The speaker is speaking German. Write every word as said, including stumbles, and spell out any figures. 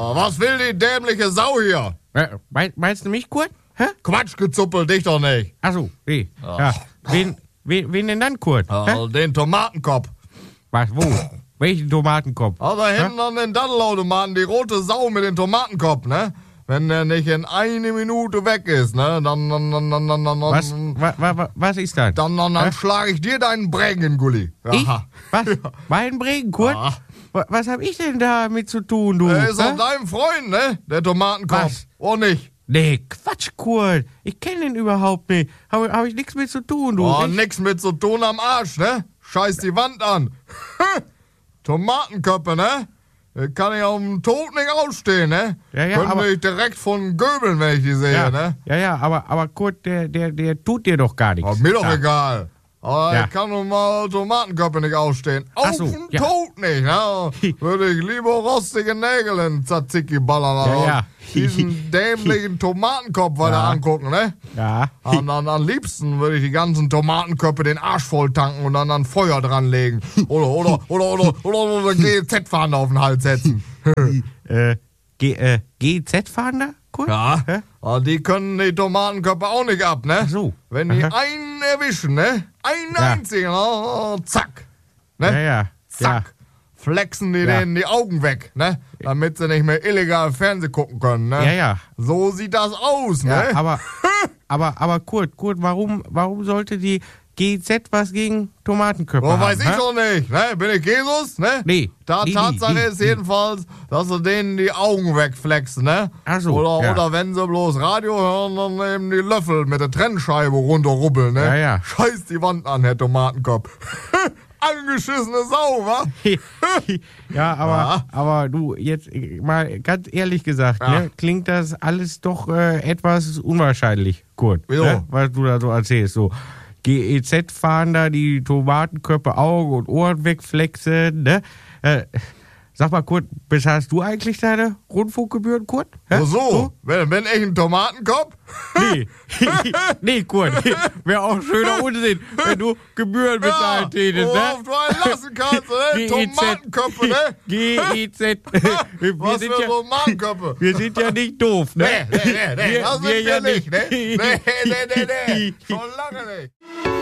Oh, was will die dämliche Sau hier? Äh, mein, meinst du mich, Kurt? Hä? Quatsch, gezuppel, dich doch nicht. Achso, nee. Ja. Wen, wen, wen denn dann, Kurt? Oh, den Tomatenkopf. Was, wo? Welchen Tomatenkopf? Also hinten an den Daddelautomaten, die rote Sau mit dem Tomatenkopf, ne? Wenn der nicht in eine Minute weg ist, ne? Dann, dann, dann, dann, dann, dann Was, wa, wa, wa, was ist das? Dann, dann, dann schlage ich dir deinen Bregen, Gulli. Ich? Was? Mein Bregen, Kurt? Ja. Was, was hab ich denn damit zu tun, du? Der ist Hä? doch dein Freund, ne? Der Tomatenkopf. Was? Oh, nicht? Nee, Quatsch, Kurt. Ich kenne den überhaupt nicht. Habe hab ich nichts mit zu tun, du. Oh, Ich- nix mit so Ton am Arsch, ne? Scheiß die Wand an. Tomatenköpfe, ne? Das kann ich auf dem Tod nicht ausstehen, ne? Ja, ja, Könnte aber- ich direkt von Göbeln, wenn ich die sehe, ja, ne? ja, ja, aber, aber Kurt, der, der, der tut dir doch gar nichts. Oh, mir doch Ja. egal. Aber Ja. ich kann nun mal Tomatenköpfe nicht ausstehen. Auf Ach so, den ja. Tod nicht, ne? Würde ich lieber rostige Nägel in Tzatziki ballern. Ja, aber ja. Diesen dämlichen Tomatenkopf weiter Ja. angucken, ne? Ja. Am, am, am liebsten würde ich die ganzen Tomatenköpfe den Arsch voll tanken und dann an Feuer dranlegen. Oder, oder, oder, oder, oder, oder eine G Z-Fahne auf den Hals setzen. äh, G, äh, G Z-Fahnder, Kurt? Ja, Hä? aber die können die Tomatenköpfe auch nicht ab, ne? Ach so. Wenn die Aha. einen erwischen, ne? Einen Ja. einzigen, oh, zack. Ne? Ja, ja. Zack. Flexen die Ja. denen die Augen weg, ne? Damit sie nicht mehr illegal Fernsehen gucken können, ne? Ja, ja. So sieht das aus, Ja, ne? aber, aber, aber Kurt, Kurt, warum, warum sollte die G Z was gegen Tomatenköpfe Oh, haben? weiß ich hä? doch nicht, ne? Bin ich Jesus, ne? Nee. Da Nee, Tatsache nee, ist nee. jedenfalls, dass sie denen die Augen wegflexen, ne? Ach so, Oder, ja. oder wenn sie bloß Radio hören, dann eben die Löffel mit der Trennscheibe runterrubbeln, ne? Ja, ja. Scheiß die Wand an, Herr Tomatenkopf. Angeschissene Sau, wa? Ja, aber, Ja. aber du, jetzt äh, mal ganz ehrlich gesagt, Ja. ne, klingt das alles doch äh, etwas unwahrscheinlich, Kurt, Wieso? ne, was du da so erzählst. So G E Z-Fahnder, die Tomatenköpfe Augen und Ohren wegflexen, ne? Äh, sag mal, Kurt, bezahlst du eigentlich deine Rundfunkgebühren, Kurt? Hä? Ach so, wenn, bin ich ein Tomatenkopf? Nee, nee, Kurt, wäre auch schöner Unsinn, wenn du Gebühren bezahlt hättest, ne? worauf du einen lassen kannst, ne? Tomatenköpfe, ne? G E Z. Wir Was sind für ja, Tomatenköpfe? wir sind ja nicht doof, ne? Nee, nee, nee, nee, Wir- das sind wir wir ja nicht, ne? nicht. Nee, nee, nee, nee, schon lange nicht.